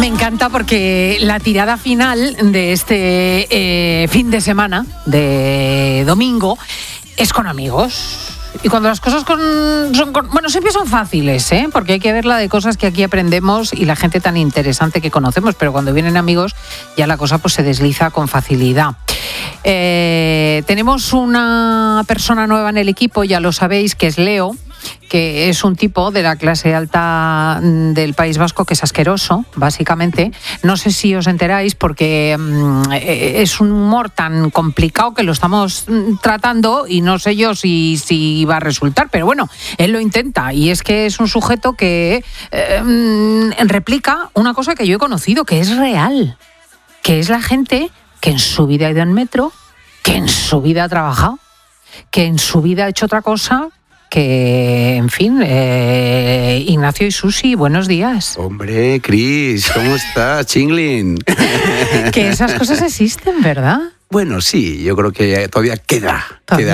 Me encanta porque la tirada final de este fin de semana, de domingo, es con amigos. Y cuando las cosas bueno, siempre son fáciles, porque hay que verla de cosas que aquí aprendemos y la gente tan interesante que conocemos, pero cuando vienen amigos ya la cosa pues se desliza con facilidad. Tenemos una persona nueva en el equipo, ya lo sabéis, que es Leo, que es un tipo de la clase alta del País Vasco que es asqueroso, básicamente. No sé si os enteráis porque es un humor tan complicado que lo estamos tratando y no sé yo si va a resultar, pero bueno, él lo intenta y es que es un sujeto que replica una cosa que yo he conocido, que es real, que es la gente que en su vida ha ido en metro, que en su vida ha trabajado, que en su vida ha hecho otra cosa, que, en fin, Ignacio y Susi, buenos días. Hombre, Cris, ¿cómo estás, Chinglin? Que esas cosas existen, ¿verdad? Bueno, sí, yo creo que todavía queda.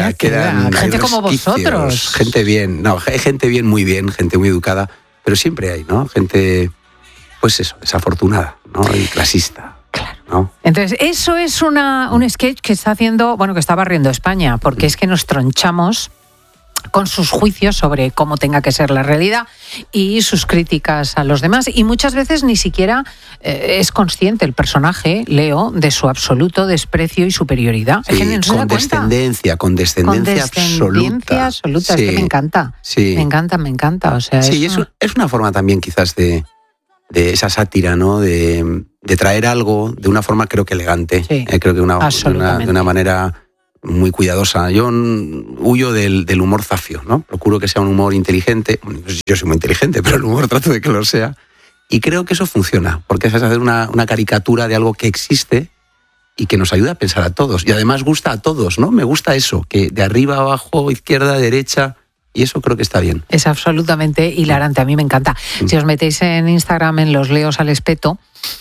Gente como vosotros. Gente bien, hay gente bien, muy educada, pero siempre hay, ¿no? Gente, pues eso, desafortunada, ¿no? Y clasista. Claro. ¿No? Entonces, eso es un sketch que está haciendo, que está barriendo España, porque es que nos tronchamos con sus juicios sobre cómo tenga que ser la realidad y sus críticas a los demás. Y muchas veces ni siquiera es consciente el personaje, Leo, de su absoluto desprecio y superioridad. Sí, es que no se da cuenta. Condescendencia absoluta. Sí. Es que me encanta. Sí. Me encanta. O sea, sí, es una forma también quizás de esa sátira, ¿no? De traer algo de una forma creo que elegante. Sí, creo que de una manera muy cuidadosa. Yo huyo del humor zafio, ¿no? Procuro que sea un humor inteligente. Yo soy muy inteligente, pero el humor trato de que lo sea. Y creo que eso funciona, porque es hacer una caricatura de algo que existe y que nos ayuda a pensar a todos. Y además gusta a todos, ¿no? Me gusta eso, que de arriba a abajo, izquierda, derecha, y eso creo que está bien. Es absolutamente hilarante, a mí me encanta. Si os metéis en Instagram en los Leos al Espeto,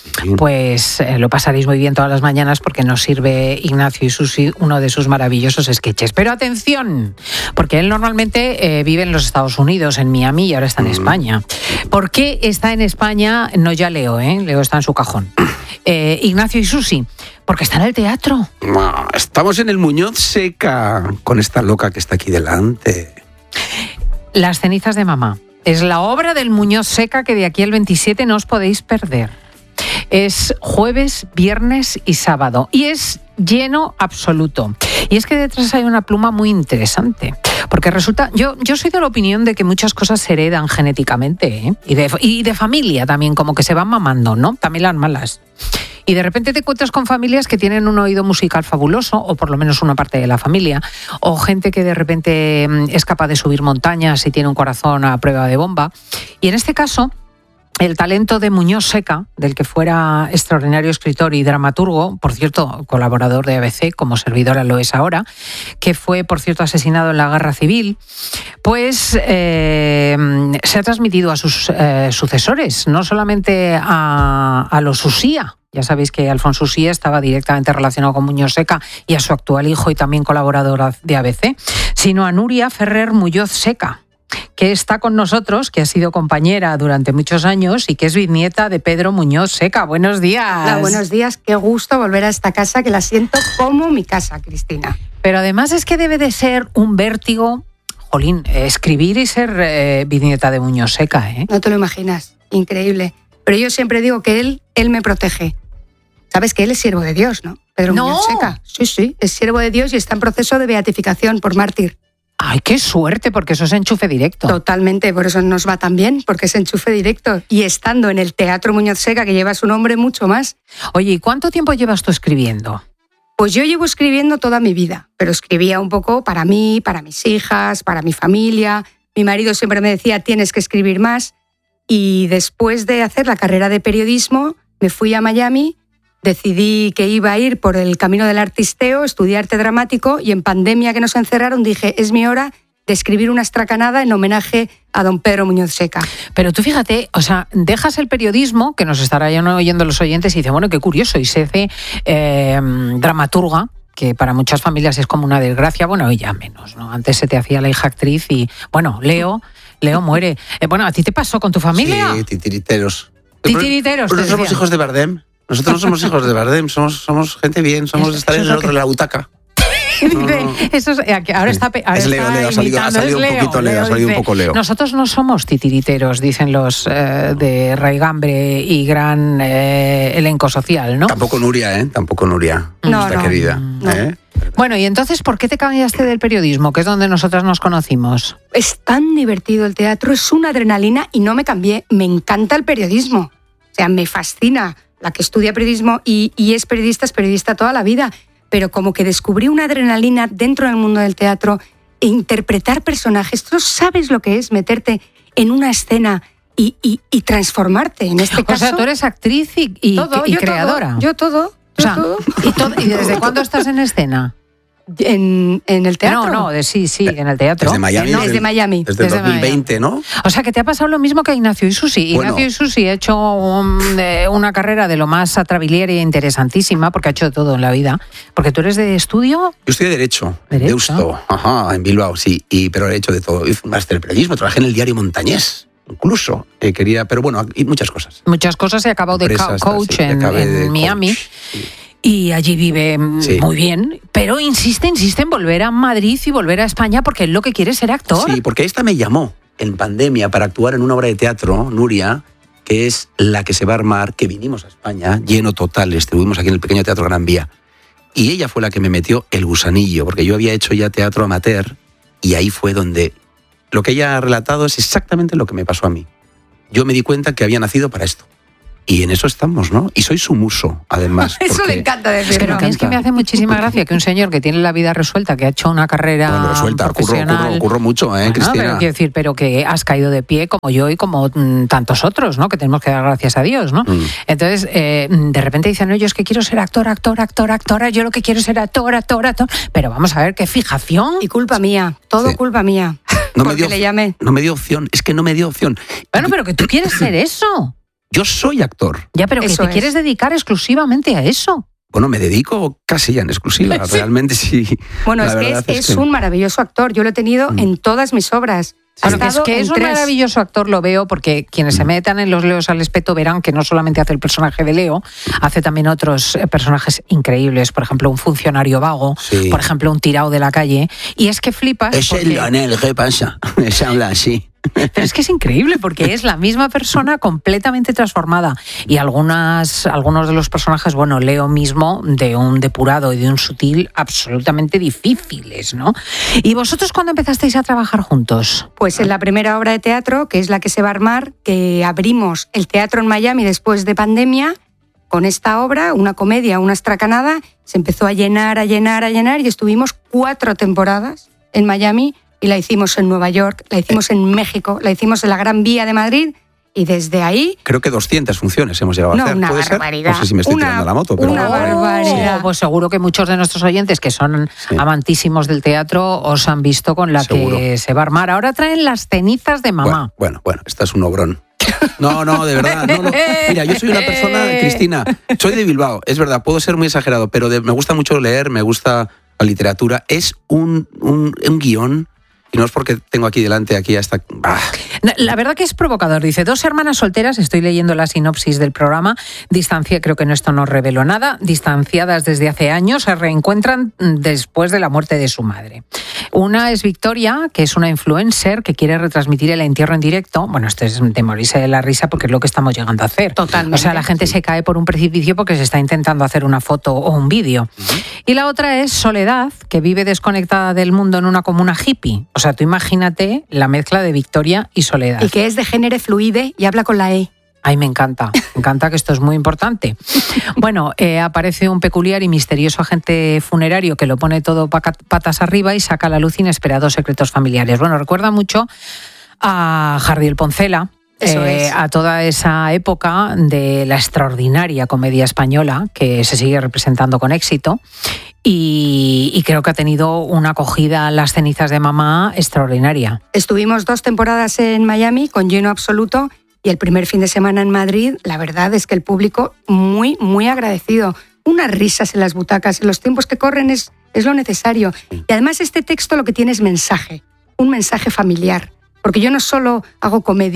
pues lo pasaréis muy bien todas las mañanas porque nos sirve Ignacio y Susi uno de sus maravillosos sketches. Pero atención, porque él normalmente vive en los Estados Unidos, en Miami, y ahora está en España. ¿Por qué está en España? No ya Leo, Leo está en su cajón. Ignacio y Susi, porque está en el teatro. Estamos en el Muñoz Seca, con esta loca que está aquí delante. Las cenizas de mamá. Es la obra del Muñoz Seca que de aquí al 27 no os podéis perder. Es jueves, viernes y sábado. Y es lleno absoluto. Y es que detrás hay una pluma muy interesante. Porque resulta, yo soy de la opinión de que muchas cosas se heredan genéticamente, y de familia también, como que se van mamando, ¿no? También las malas. Y de repente te encuentras con familias que tienen un oído musical fabuloso, o por lo menos una parte de la familia, o gente que de repente es capaz de subir montañas y tiene un corazón a prueba de bomba. Y en este caso, el talento de Muñoz Seca, del que fuera extraordinario escritor y dramaturgo, por cierto, colaborador de ABC, como servidora lo es ahora, que fue, por cierto, asesinado en la Guerra Civil, pues se ha transmitido a sus sucesores, no solamente a los Usía. Ya sabéis que Alfonso Usía estaba directamente relacionado con Muñoz Seca y a su actual hijo y también colaboradora de ABC, sino a Nuria Ferrer Muñoz Seca, que está con nosotros, que ha sido compañera durante muchos años y que es bisnieta de Pedro Muñoz Seca. Buenos días. Hola, buenos días. Qué gusto volver a esta casa, que la siento como mi casa, Cristina. Pero además es que debe de ser un vértigo, jolín, escribir y ser bisnieta de Muñoz Seca, ¿eh? No te lo imaginas, increíble. Pero yo siempre digo que él me protege. Sabes que él es siervo de Dios, ¿no? Pedro Muñoz Seca. Sí, es siervo de Dios y está en proceso de beatificación por mártir. ¡Ay, qué suerte! Porque eso es enchufe directo. Totalmente, por eso nos va tan bien, porque es enchufe directo. Y estando en el Teatro Muñoz Seca, que lleva su nombre, mucho más. Oye, ¿y cuánto tiempo llevas tú escribiendo? Pues yo llevo escribiendo toda mi vida, pero escribía un poco para mí, para mis hijas, para mi familia. Mi marido siempre me decía, tienes que escribir más. Y después de hacer la carrera de periodismo, me fui a Miami. Decidí que iba a ir por el camino del artisteo, estudiar arte dramático, y en pandemia que nos encerraron dije, es mi hora de escribir una estracanada en homenaje a don Pedro Muñoz Seca. Pero tú fíjate, o sea, dejas el periodismo, que nos estará ya oyendo los oyentes, y dices, bueno, qué curioso, y se hace dramaturga, que para muchas familias es como una desgracia, bueno, y ya menos, ¿no? Antes se te hacía la hija actriz y, bueno, Leo muere. Bueno, ¿a ti te pasó con tu familia? Sí, titiriteros. Titiriteros. Nosotros somos hijos de Bardem. Nosotros no somos hijos de Bardem, somos gente bien, somos estar en el otro de la butaca. Eso es, ahora está es Leo, ha salido un poquito Leo, ha salido un poco Leo. Nosotros no somos titiriteros, dicen los de raigambre y gran elenco social, ¿no? Tampoco Nuria, nuestra querida. No. Bueno, y entonces, ¿por qué te cambiaste del periodismo, que es donde nosotras nos conocimos? Es tan divertido el teatro, es una adrenalina y no me cambié. Me encanta el periodismo. O sea, me fascina. La que estudia periodismo y es periodista toda la vida. Pero como que descubrí una adrenalina dentro del mundo del teatro e interpretar personajes. Tú sabes lo que es meterte en una escena y transformarte. En este caso. O sea, tú eres actriz y creadora. Yo todo. ¿Y desde cuándo estás en escena? En el teatro. No, sí, en el teatro. Desde Miami. Desde Miami. Desde 2020, ¿no? O sea, que te ha pasado lo mismo que a Ignacio Isusi. Bueno. Ignacio Isusi ha hecho una carrera de lo más atrabiliera e interesantísima, porque ha hecho de todo en la vida. Porque tú eres de estudio. Yo estudié Derecho. Deusto. En Bilbao, sí. Pero he hecho de todo. Hice un máster de periodismo, trabajé en el diario Montañés. Incluso pero bueno, y muchas cosas. Muchas cosas. He acabado de coach en Miami. Coach, sí. Y allí vive muy bien, pero insiste en volver a Madrid y volver a España porque él lo que quiere es ser actor. Sí, porque esta me llamó en pandemia para actuar en una obra de teatro, Nuria, que es La que se va a armar, que vinimos a España, lleno total, estuvimos aquí en el pequeño Teatro Gran Vía. Y ella fue la que me metió el gusanillo, porque yo había hecho ya teatro amateur y ahí fue donde lo que ella ha relatado es exactamente lo que me pasó a mí. Yo me di cuenta que había nacido para esto. Y en eso estamos, ¿no? Y soy su muso, además. Eso le encanta decir. Pero es que me hace muchísima gracia que un señor que tiene la vida resuelta, que ha hecho una carrera profesional... Curro mucho, Cristina. Pero quiero decir, pero que has caído de pie como yo y como tantos otros, ¿no? Que tenemos que dar gracias a Dios, ¿no? Entonces, de repente dicen, no, yo es que quiero ser actora, yo lo que quiero es ser actor. Pero vamos a ver, qué fijación. Y culpa mía, culpa mía. Le llamé. No me dio opción, es que no me dio opción. Bueno, pero que tú quieres ser eso. Yo soy actor. Ya, pero que te quieres dedicar exclusivamente a eso. Bueno, me dedico casi ya en exclusiva, realmente sí. Bueno, es un maravilloso actor, yo lo he tenido en todas mis obras. Bueno, es que es un maravilloso actor, lo veo, porque quienes se metan en los Leos al espeto verán que no solamente hace el personaje de Leo, hace también otros personajes increíbles, por ejemplo, un funcionario vago, por ejemplo, un tirao de la calle, y es que flipas. Es el Lionel, ¿qué pasa? Se habla así. Pero es que es increíble porque es la misma persona completamente transformada. Y algunos de los personajes, bueno, Leo mismo, de un depurado y de un sutil, absolutamente difíciles, ¿no? ¿Y vosotros cuándo empezasteis a trabajar juntos? Pues en la primera obra de teatro, que es La que se va a armar, que abrimos el teatro en Miami después de pandemia. Con esta obra, una comedia, una estracanada, se empezó a llenar y estuvimos 4 temporadas en Miami. Y la hicimos en Nueva York, la hicimos en México, la hicimos en la Gran Vía de Madrid y desde ahí... Creo que 200 funciones hemos llegado a hacer. Una ¿Puede barbaridad. No sé si me estoy tirando la moto, pero... Una barbaridad. Pues seguro que muchos de nuestros oyentes que son amantísimos del teatro os han visto con La que se va a armar. Ahora traen Las cenizas de mamá. Bueno, esta es un obrón. No, de verdad. No. Mira, yo soy una persona, Cristina, soy de Bilbao, es verdad, puedo ser muy exagerado, pero me gusta mucho leer, me gusta la literatura. Es un guión... Y no es porque tengo aquí delante, hasta... La verdad que es provocador. Dice, 2 hermanas solteras, estoy leyendo la sinopsis del programa, creo que esto no reveló nada, distanciadas desde hace años, se reencuentran después de la muerte de su madre. Una es Victoria, que es una influencer que quiere retransmitir el entierro en directo. Bueno, esto es de morirse de la risa porque es lo que estamos llegando a hacer. Totalmente. O sea, la gente se cae por un precipicio porque se está intentando hacer una foto o un vídeo. Y la otra es Soledad, que vive desconectada del mundo en una comuna hippie. O sea, tú imagínate la mezcla de Victoria y Soledad. Y que es de género fluide y habla con la E. Ay, me encanta que esto es muy importante. Bueno, aparece un peculiar y misterioso agente funerario que lo pone todo patas arriba y saca a la luz inesperados secretos familiares. Bueno, recuerda mucho a Jardiel Poncela, a toda esa época de la extraordinaria comedia española que se sigue representando con éxito. Y creo que ha tenido una acogida Las cenizas de mamá extraordinaria. Estuvimos 2 temporadas en Miami con lleno absoluto y el primer fin de semana en Madrid, la verdad es que el público muy, muy agradecido. Unas risas en las butacas, en los tiempos que corren es lo necesario. Y además este texto lo que tiene es mensaje, un mensaje familiar. Porque yo no solo hago comedia, me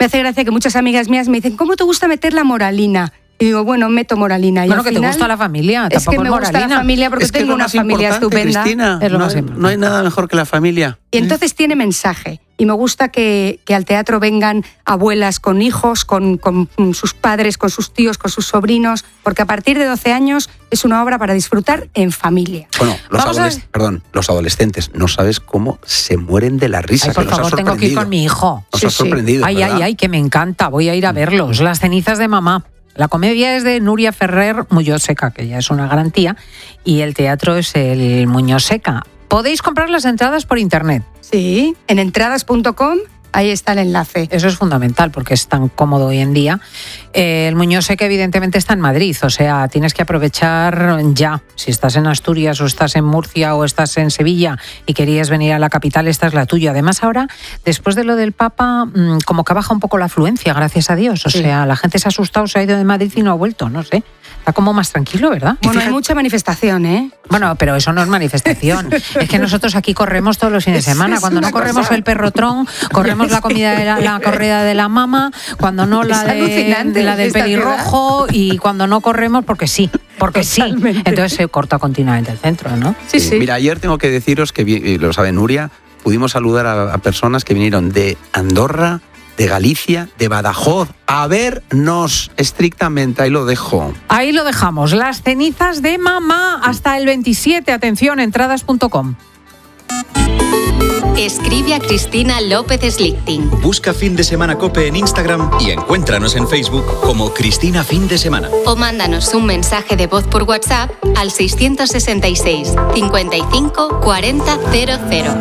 Me hace gracia que muchas amigas mías me dicen, ¿cómo te gusta meter la moralina? Y digo, bueno, meto moralina. Y bueno, al que final, te gusta la familia, es que me gusta la familia porque tengo una familia estupenda. Cristina, Es lo más importante. No hay nada mejor que la familia. Y entonces tiene mensaje. Y me gusta que al teatro vengan abuelas con hijos, con sus padres, con sus tíos, con sus sobrinos, porque a partir de 12 años es una obra para disfrutar en familia. Bueno, los adolescentes, no sabes cómo se mueren de la risa. Ay, por favor, tengo que ir con mi hijo. Nos ha sorprendido, Ay, ¿verdad? que me encanta, voy a ir a verlos. Las cenizas de mamá. La comedia es de Núria Ferrer Muñoz Seca, que ya es una garantía, y el teatro es el Muñoz Seca. Podéis comprar las entradas por internet. Sí, en entradas.com, ahí está el enlace. Eso es fundamental porque es tan cómodo hoy en día. El Muñoz Seca evidentemente está en Madrid, o sea, tienes que aprovechar ya. Si estás en Asturias o estás en Murcia o estás en Sevilla y querías venir a la capital, esta es la tuya. Además ahora, después de lo del Papa, como que baja un poco la afluencia, gracias a Dios. O sea, la gente se ha asustado, se ha ido de Madrid y no ha vuelto, no sé. Está como más tranquilo, ¿verdad? Bueno, hay mucha manifestación, ¿eh? Bueno, pero eso no es manifestación. Es que nosotros aquí corremos todos los fines de semana. Cuando no corremos el perrotrón, corremos la corrida de la mama, cuando no la del pelirrojo, y cuando no corremos porque sí. Entonces se corta continuamente el centro, ¿no? Sí. Mira, ayer tengo que deciros que, lo sabe Nuria, pudimos saludar a personas que vinieron de Andorra, de Galicia, de Badajoz, a vernos estrictamente. Ahí lo dejo. Ahí lo dejamos. Las cenizas de mamá hasta el 27. Atención, entradas.com. Escribe a Cristina López Slichting. Busca Fin de Semana COPE en Instagram y encuéntranos en Facebook como Cristina Fin de Semana. O mándanos un mensaje de voz por WhatsApp al 666 55 40 00.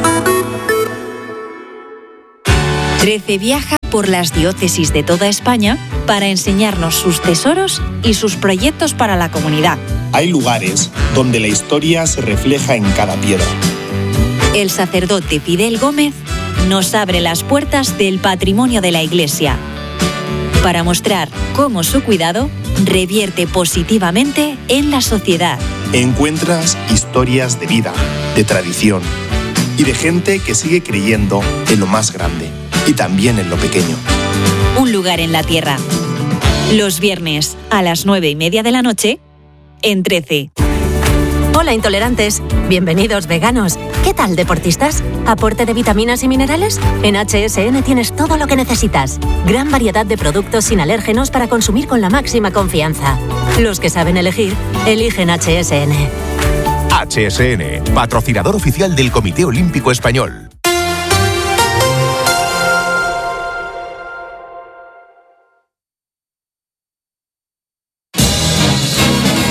13 viaja por las diócesis de toda España para enseñarnos sus tesoros y sus proyectos para la comunidad. Hay lugares donde la historia se refleja en cada piedra. El sacerdote Fidel Gómez nos abre las puertas del patrimonio de la Iglesia para mostrar cómo su cuidado revierte positivamente en la sociedad. Encuentras historias de vida, de tradición y de gente que sigue creyendo en lo más grande y también en lo pequeño. Un lugar en la tierra. Los viernes a las 9:30 de la noche en 13. Hola intolerantes, bienvenidos veganos. ¿Qué tal deportistas? ¿Aporte de vitaminas y minerales? En HSN tienes todo lo que necesitas. Gran variedad de productos sin alérgenos para consumir con la máxima confianza. Los que saben elegir, eligen HSN. HSN, patrocinador oficial del Comité Olímpico Español.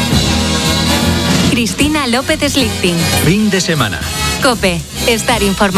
Cristina López Slichting. Fin de Semana. COPE. Estar informado.